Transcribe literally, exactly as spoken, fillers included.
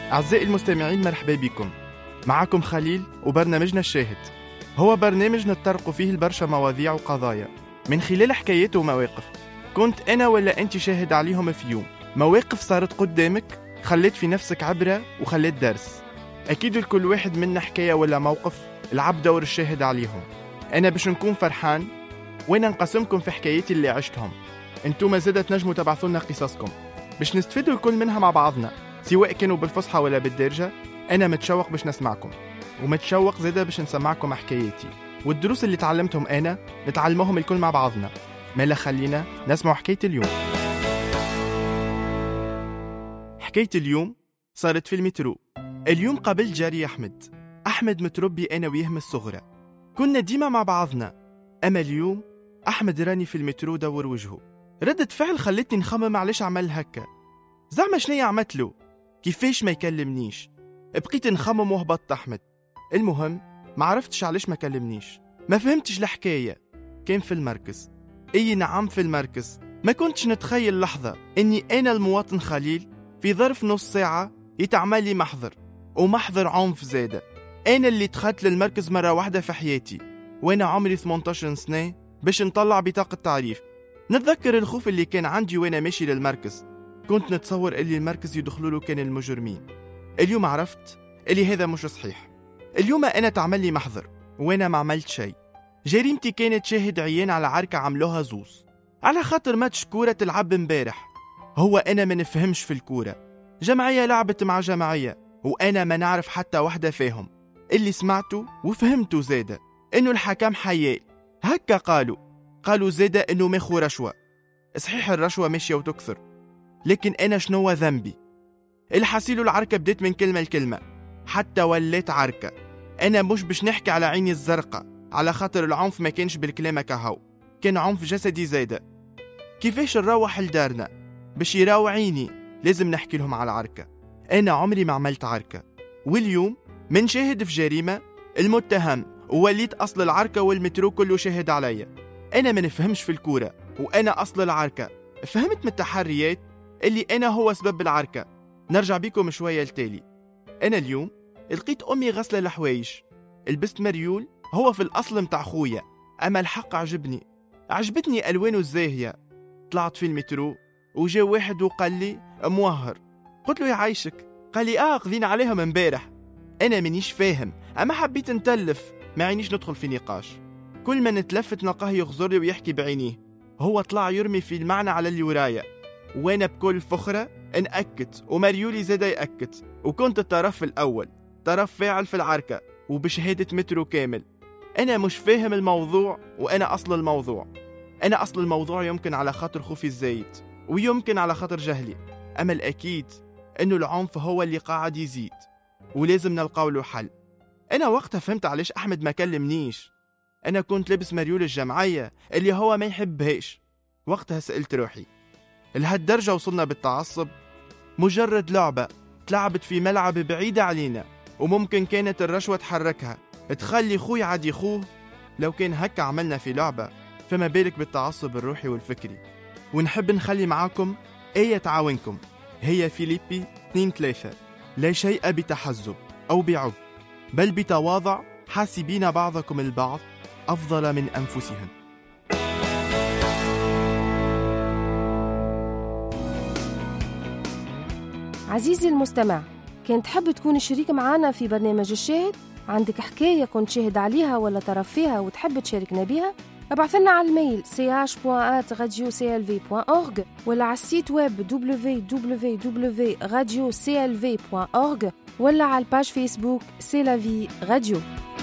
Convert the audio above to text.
أعزائي المستمعين، مرحبا بكم. معكم خليل وبرنامجنا الشاهد. هو برنامج نتطرق فيه البرشا مواضيع وقضايا من خلال حكايات ومواقف كنت أنا ولا أنت شاهد عليهم في يوم. مواقف صارت قدامك خلت في نفسك عبرة وخلت درس. أكيد الكل واحد منا حكاية ولا موقف العب دور الشاهد عليهم. أنا باش نكون فرحان وأنا نقسمكم في حكاياتي اللي عشتهم. أنتم زادة تنجموا تبعثوا قصصكم باش نستفيدوا الكل منها مع بعضنا، سواء كانوا بالفصحى ولا بالدارجة. أنا متشوق باش نسمعكم، ومتشوق زادة باش نسمعكم حكاياتي والدروس اللي تعلمتهم أنا نتعلمهم الكل مع بعضنا. مالا خلينا نسمع حكاية اليوم. حكاية اليوم صارت في المترو. اليوم قابلت جاري أحمد. أحمد متربي أنا وياه من الصغرى، كنا ديما مع بعضنا. أما اليوم أحمد راني في المترو دور وجهه. ردة فعل خلتني نخمم علاش عمل هكا. زعما شنيا عملت له؟ كيفاش ما يكلمنيش؟ بقيت نخمم وهبطت أحمد. المهم ما عرفتش علاش ما كلمنيش، ما فهمتش الحكاية. كان في المركز. اي نعم في المركز. ما كنتش نتخيل لحظة اني انا المواطن خليل في ظرف نص ساعة يتعمل لي محضر، ومحضر عنف زادة. انا اللي دخلت للمركز مرة واحدة في حياتي وانا عمري ثمانية عشر سنة باش نطلع بطاقة تعريف. نتذكر الخوف اللي كان عندي وانا ماشي للمركز. كنت نتصور اللي المركز يدخلوا له كان المجرمين. اليوم عرفت اللي هذا مش صحيح. اليوم انا تعمل لي محضر وانا ما عملت شيء. جريمتي كانت شاهد عيان على عركة عملوها زوز على خاطر ماتش كورة تلعب امبارح. هو انا ما نفهمش في الكورة، جمعية لعبت مع جمعية وانا ما نعرف حتى واحدة فيهم. اللي سمعته وفهمته زادة انه الحكام حيال هكا قالوا قالوا زادة انه ماخو رشوة. صحيح الرشوة ماشية وتكثر، لكن انا شنو ذنبي؟ الحسيل العركة بديت من كلمة لكلمة حتى وليت عركة. انا مش باش نحكي على عيني الزرقاء على خاطر العنف ما كانش بالكلمة كهو، كان عنف جسدي زادة. كيفاش نروح لدارنا باش يراو عيني؟ لازم نحكي لهم على العركة. انا عمري ما عملت عركة، واليوم من شاهد في جريمة المتهم ووليت أصل العركة والمترو كله شاهد عليا. أنا ما نفهمش في الكورة وأنا أصل العركة. فهمت من التحريات اللي أنا هو سبب العركة. نرجع بيكم شوية لتالي. أنا اليوم لقيت أمي غسلة الحوايج، لبست مريول هو في الأصل متاع خويا، أما الحق عجبني عجبتني ألوانه الزاهية. طلعت في المترو وجا واحد وقال لي موهر. قلت له يعيشك. قال لي آه قضينا عليها من امبارح. أنا منيش فاهم، أما حبيت نتلف، ما عينيش ندخل في نقاش. كل ما نتلفت نلقاه يغزر لي ويحكي بعينيه. هو طلع يرمي في المعنى على اللي ورايا، وانا بكل فخرة نأكد ومريولي زاد يأكد، وكنت الطرف الأول، طرف فاعل في العركة وبشهادة مترو كامل. أنا مش فاهم الموضوع وأنا أصل الموضوع. أنا أصل الموضوع يمكن على خاطر خوفي الزايد ويمكن على خاطر جهلي، أما الأكيد أنه العنف هو اللي قاعد يزيد ولازم نلقاو له حل. أنا وقتها فهمت علاش أحمد ما كلمنيش. أنا كنت لابس مريول الجمعية اللي هو ما يحبهاش. وقتها سألت روحي، لهالدرجة وصلنا بالتعصب؟ مجرد لعبة تلعبت في ملعب بعيدة علينا وممكن كانت الرشوة تحركها تخلي خوي عادي خوه. لو كان هكا عملنا في لعبة فما بالك بالتعصب الروحي والفكري. ونحب نخلي معاكم آية تعاونكم، هي فيليبي اثنين ثلاثة. لا شيء بتحزب أو بعب، بل بتواضع حاسبين بعضكم البعض أفضل من أنفسهم. عزيزي المستمع، كنت تحب تكون شريك معنا في برنامج الشاهد؟ عندك حكاية كنت شاهد عليها ولا طرف فيها وتحب تشاركنا بيها؟ ابعث لنا على الميل سي اش بوان ات راديو سي ال في بوان اورغ ولا على السيت ويب دبليو دبليو دبليو دوت راديو سي ال في بوان اورغ ولا على الباج فيسبوك سي لا في راديو.